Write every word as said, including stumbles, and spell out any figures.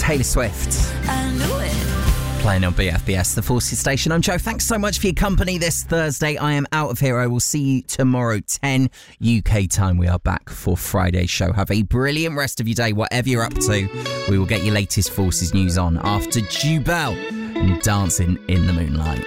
Taylor Swift. I knew it. Playing on B F B S, the Forces Station. I'm Joe. Thanks so much for your company this Thursday. I am out of here. I will see you tomorrow, ten U K time. We are back for Friday's show. Have a brilliant rest of your day, whatever you're up to. We will get your latest Forces news on after Jubel and Dancing in the Moonlight.